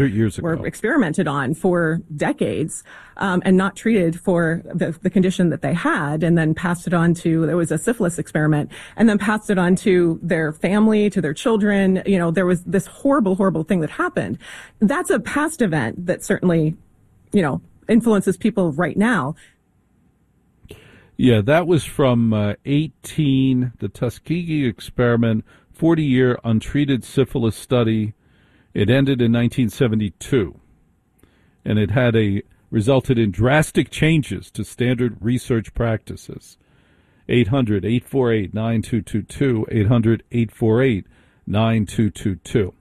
years ago. were experimented on for decades and not treated for the condition that they had, and then passed it on to, there was a syphilis experiment, and then passed it on to their family, to their children. You know, there was this horrible, horrible thing that happened. That's a past event that certainly, you know, influences people right now. Yeah, that was from the Tuskegee experiment, 40-year untreated syphilis study. It ended in 1972, and it had resulted in drastic changes to standard research practices. 800-848-9222, 800-848-9222.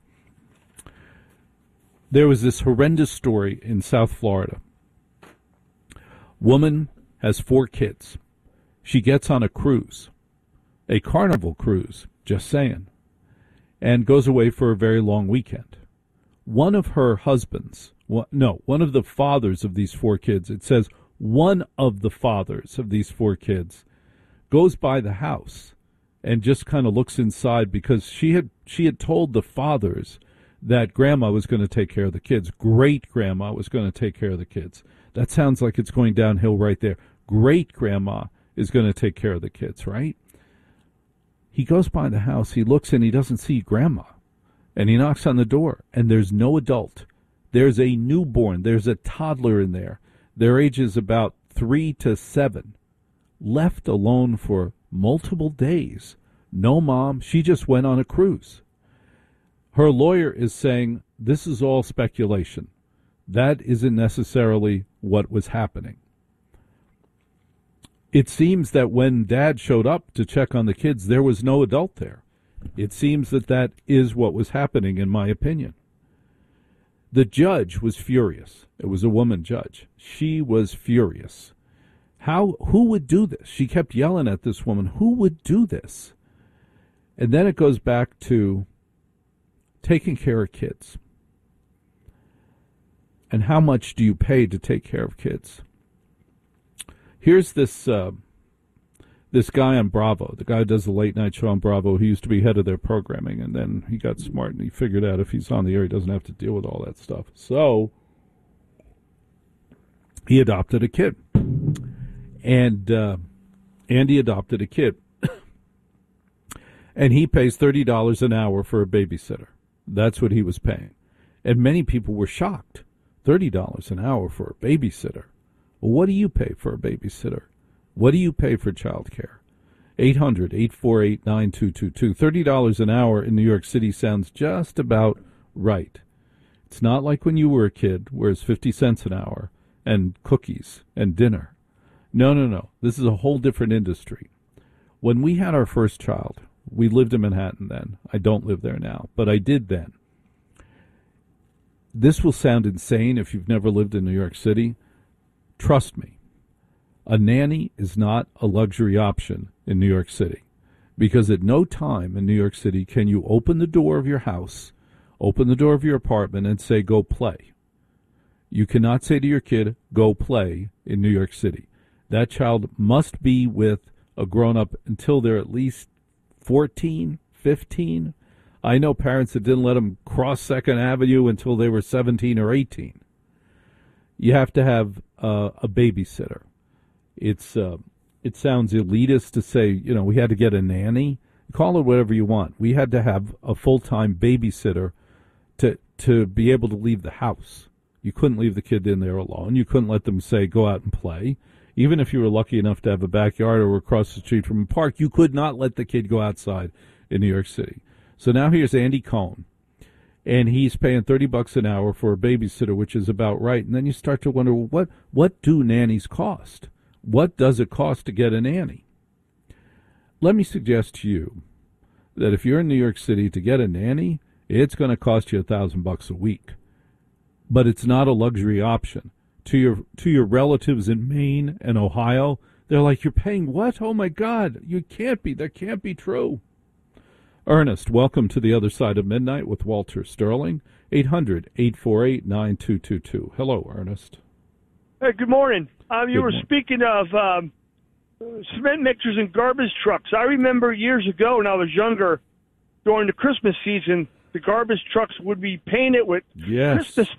There was this horrendous story in South Florida. Woman has 4 kids. She gets on a cruise, a Carnival cruise, just saying, and goes away for a very long weekend. One of her husbands, one of the fathers of these 4 kids, it says one of the fathers of these 4 kids goes by the house and just kind of looks inside, because she had told the fathers that grandma was going to take care of the kids. Great grandma was going to take care of the kids. That sounds like it's going downhill right there. Great grandma is going to take care of the kids, right? He goes by the house, he looks, and he doesn't see grandma. And he knocks on the door, and there's no adult. There's a newborn, there's a toddler in there. Their age is about 3 to 7. Left alone for multiple days. No mom, she just went on a cruise. Her lawyer is saying this is all speculation. That isn't necessarily what was happening. It seems that when Dad showed up to check on the kids, there was no adult there. It seems that is what was happening, in my opinion. The judge was furious. It was a woman judge. She was furious. Who would do this? She kept yelling at this woman, who would do this? And then it goes back to taking care of kids. And how much do you pay to take care of kids? Here's this guy on Bravo, the guy who does the late night show on Bravo. He used to be head of their programming, and then he got smart and he figured out if he's on the air, he doesn't have to deal with all that stuff. So he adopted a kid, and Andy adopted a kid, and he pays $30 an hour for a babysitter. That's what he was paying, and many people were shocked. $30 an hour for a babysitter. Well, what do you pay for a babysitter? What do you pay for child care? 800-848-9222. $30 an hour in New York City sounds just about right. It's not like when you were a kid, where it's 50 cents an hour and cookies and dinner. No. This is a whole different industry. When we had our first child, we lived in Manhattan then. I don't live there now, but I did then. This will sound insane if you've never lived in New York City. Trust me, a nanny is not a luxury option in New York City, because at no time in New York City can you open the door of your house, open the door of your apartment, and say, go play. You cannot say to your kid, go play in New York City. That child must be with a grown-up until they're at least 14, 15. I know parents that didn't let them cross 2nd Avenue until they were 17 or 18. You have to have a babysitter. It sounds elitist to say, we had to get a nanny. Call it whatever you want. We had to have a full-time babysitter to be able to leave the house. You couldn't leave the kid in there alone. You couldn't let them say, go out and play. Even if you were lucky enough to have a backyard or across the street from a park, you could not let the kid go outside in New York City. So now here's Andy Cohen, and he's paying $30 an hour for a babysitter, which is about right. And then you start to wonder, what do nannies cost? What does it cost to get a nanny? Let me suggest to you that if you're in New York City, to get a nanny, it's going to cost you $1,000 a week. But it's not a luxury option. To your relatives in Maine and Ohio, they're like, you're paying what? Oh, my God, you can't be. That can't be true. Ernest, welcome to the other side of midnight with Walter Sterling. 800-848-9222. Hello, Ernest. Hey, good morning. You were morning. speaking of cement mixers and garbage trucks. I remember years ago when I was younger, during the Christmas season, the garbage trucks would be painted with Yes. Christmas